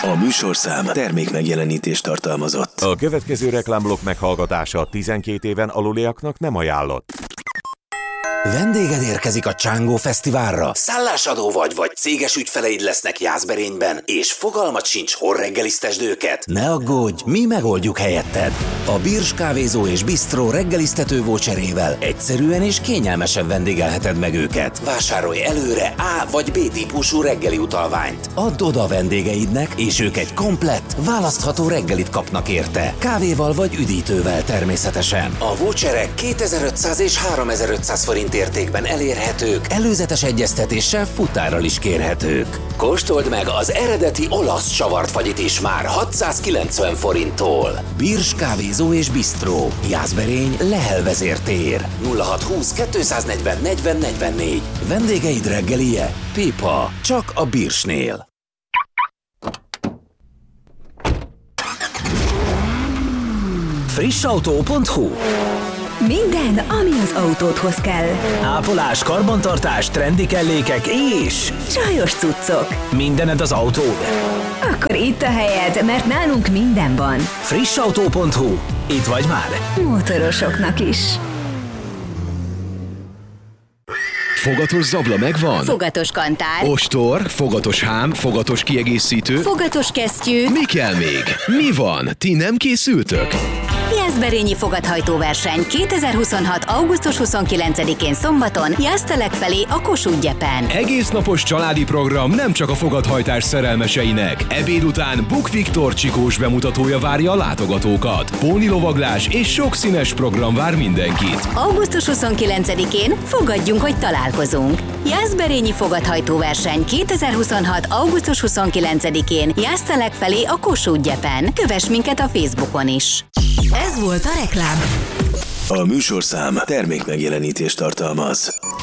A műsorszám termék megjelenítést tartalmazott. A következő reklámblokk meghallgatása 12 éven aluliaknak nem ajánlott. Vendéged érkezik a Csángó Fesztiválra. Szállásadó vagy céges ügyfeleid lesznek Jászberényben, és fogalmat sincs, hol reggelisztesd őket. Ne aggódj, mi megoldjuk helyetted. A Birs kávézó és bistró reggelisztető voucherével egyszerűen és kényelmesen vendégelheted meg őket. Vásárolj előre A vagy B típusú reggeli utalványt. Add oda vendégeidnek, és ők egy komplett, választható reggelit kapnak érte. Kávéval vagy üdítővel természetesen. A voucherek 2500 és 3500 forint értékben elérhetők, előzetes egyeztetéssel futárral is kérhetők. Kóstold meg az eredeti olasz savart fagyit is már 690 forinttól. Birs kávézó és bistró. Jászberény, Lehel vezértér. 0620 240 40 44. Vendégeid reggelije? Pipa. Csak a Birsnél. Frissautó.hu. Minden, ami az autódhoz kell. Ápolás, karbantartás, trendi kellékek és Csajos cuccok. mindened az autód. Akkor itt a helyed, mert nálunk minden van. Frissautó.hu. Itt vagy már. Motorosoknak is. Fogatos zabla megvan? Fogatos kantár. Ostor, fogatos hám, fogatos kiegészítő. Fogatos kesztyű. Mi kell még? Mi van? Ti nem készültök? Jászberényi fogathajtóverseny 2026. augusztus 29-én szombaton Jásztelek felé a Kossuth Gyepen. Egész napos családi program nem csak a fogathajtás szerelmeseinek. Ebéd után Buk Viktor csikós bemutatója várja a látogatókat. Pónilovaglás és sok színes program vár mindenkit. Augusztus 29-én fogadjunk, hogy találkozunk. Jászberényi fogathajtóverseny 2026. augusztus 29-én Jásztelek felé a Kossuth Gyepen. Kövess minket a Facebookon is. Ez volt a reklám. A műsorszám termék megjelenítést tartalmaz.